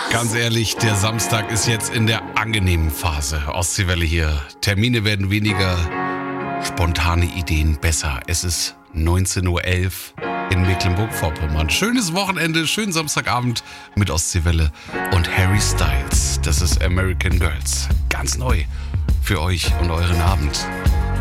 Ganz ehrlich, der Samstag ist jetzt in der angenehmen Phase. Ostseewelle hier. Termine werden weniger, spontane Ideen besser. Es ist 19.11 Uhr in Mecklenburg-Vorpommern. Schönes Wochenende, schönen Samstagabend mit Ostseewelle und Harry Styles. Das ist American Girls. Ganz neu für euch und euren Abend.